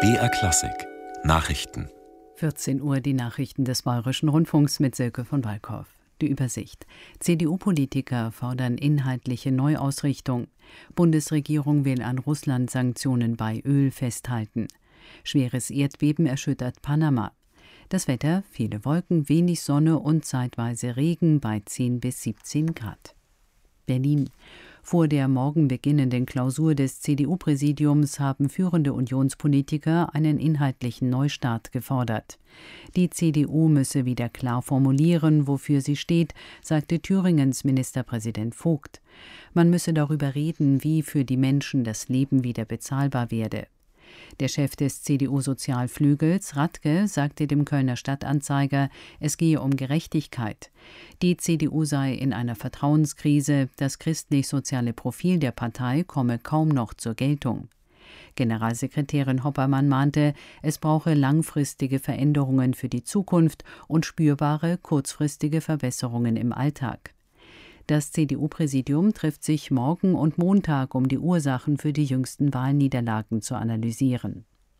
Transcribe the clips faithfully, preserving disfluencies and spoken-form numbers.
B R Klassik Nachrichten. vierzehn Uhr die Nachrichten des Bayerischen Rundfunks mit Silke von Walkhoff. Die Übersicht. C D U-Politiker fordern inhaltliche Neuausrichtung. Bundesregierung will an Russland-Sanktionen bei Öl festhalten. Schweres Erdbeben erschüttert Panama. Das Wetter: viele Wolken, wenig Sonne und zeitweise Regen bei zehn bis siebzehn Grad. Berlin. Vor der morgen beginnenden Klausur des C D U-Präsidiums haben führende Unionspolitiker einen inhaltlichen Neustart gefordert. Die C D U müsse wieder klar formulieren, wofür sie steht, sagte Thüringens Ministerpräsident Vogt. Man müsse darüber reden, wie für die Menschen das Leben wieder bezahlbar werde. Der Chef des C D U-Sozialflügels, Radke, sagte dem Kölner Stadtanzeiger, es gehe um Gerechtigkeit. Die C D U sei in einer Vertrauenskrise, das christlich-soziale Profil der Partei komme kaum noch zur Geltung. Generalsekretärin Hoppermann mahnte, es brauche langfristige Veränderungen für die Zukunft und spürbare, kurzfristige Verbesserungen im Alltag. Das C D U-Präsidium trifft sich morgen und Montag, um die Ursachen für die jüngsten Wahlniederlagen zu analysieren.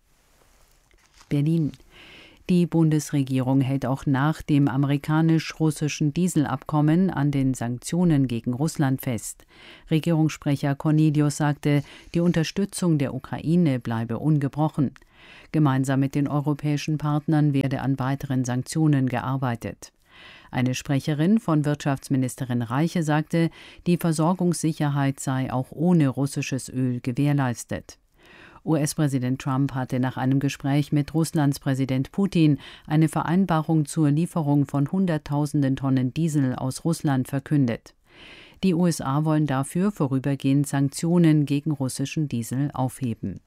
Berlin. Die Bundesregierung hält auch nach dem amerikanisch-russischen Dieselabkommen an den Sanktionen gegen Russland fest. Regierungssprecher Cornelius sagte, die Unterstützung der Ukraine bleibe ungebrochen. Gemeinsam mit den europäischen Partnern werde an weiteren Sanktionen gearbeitet. Eine Sprecherin von Wirtschaftsministerin Reiche sagte, die Versorgungssicherheit sei auch ohne russisches Öl gewährleistet. U S-Präsident Trump hatte nach einem Gespräch mit Russlands Präsident Putin eine Vereinbarung zur Lieferung von Hunderttausenden Tonnen Diesel aus Russland verkündet. Die U S A wollen dafür vorübergehend Sanktionen gegen russischen Diesel aufheben.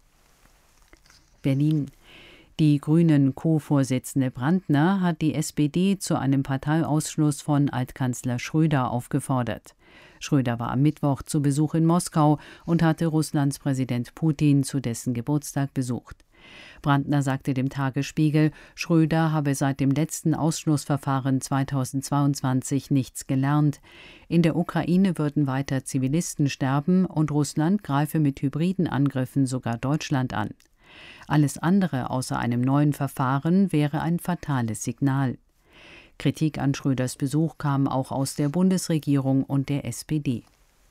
Berlin. Die Grünen-Co-Vorsitzende Brandner hat die S P D zu einem Parteiausschluss von Altkanzler Schröder aufgefordert. Schröder war am Mittwoch zu Besuch in Moskau und hatte Russlands Präsident Putin zu dessen Geburtstag besucht. Brandner sagte dem Tagesspiegel, Schröder habe seit dem letzten Ausschlussverfahren zweitausendzweiundzwanzig nichts gelernt. In der Ukraine würden weiter Zivilisten sterben und Russland greife mit hybriden Angriffen sogar Deutschland an. Alles andere außer einem neuen Verfahren wäre ein fatales Signal. Kritik an Schröders Besuch kam auch aus der Bundesregierung und der S P D.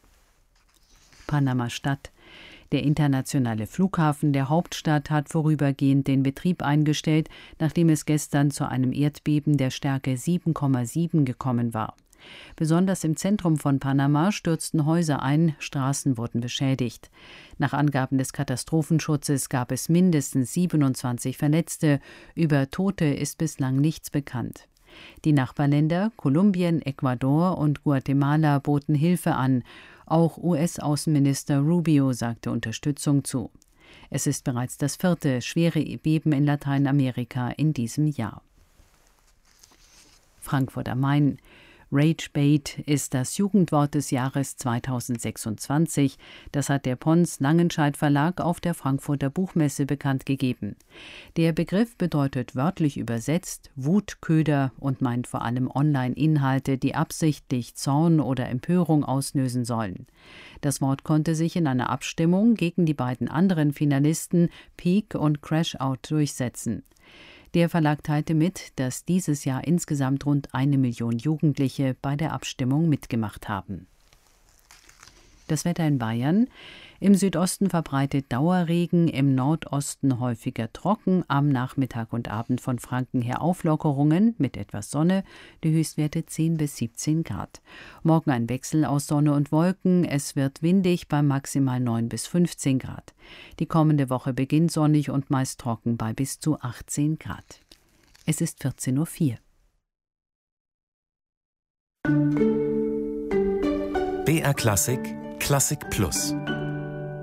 Panama-Stadt. Der internationale Flughafen der Hauptstadt hat vorübergehend den Betrieb eingestellt, nachdem es gestern zu einem Erdbeben der Stärke sieben Komma sieben gekommen war. Besonders im Zentrum von Panama stürzten Häuser ein, Straßen wurden beschädigt. Nach Angaben des Katastrophenschutzes gab es mindestens siebenundzwanzig Verletzte. Über Tote ist bislang nichts bekannt. Die Nachbarländer Kolumbien, Ecuador und Guatemala boten Hilfe an. Auch U S-Außenminister Rubio sagte Unterstützung zu. Es ist bereits das vierte schwere Beben in Lateinamerika in diesem Jahr. Frankfurt am Main. Ragebait ist das Jugendwort des Jahres zweitausendsechsundzwanzig. Das hat der Pons Langenscheidt Verlag auf der Frankfurter Buchmesse bekannt gegeben. Der Begriff bedeutet wörtlich übersetzt Wutköder und meint vor allem Online-Inhalte, die absichtlich Zorn oder Empörung auslösen sollen. Das Wort konnte sich in einer Abstimmung gegen die beiden anderen Finalisten Peak und Crashout durchsetzen. Der Verlag teilte mit, dass dieses Jahr insgesamt rund eine Million Jugendliche bei der Abstimmung mitgemacht haben. Das Wetter in Bayern: Im Südosten verbreitet Dauerregen, im Nordosten häufiger trocken, am Nachmittag und Abend von Franken her Auflockerungen mit etwas Sonne, die Höchstwerte zehn bis siebzehn Grad. Morgen ein Wechsel aus Sonne und Wolken, es wird windig bei maximal neun bis fünfzehn Grad. Die kommende Woche beginnt sonnig und meist trocken bei bis zu achtzehn Grad. Es ist vierzehn Uhr vier. B R Klassik Klassik Plus.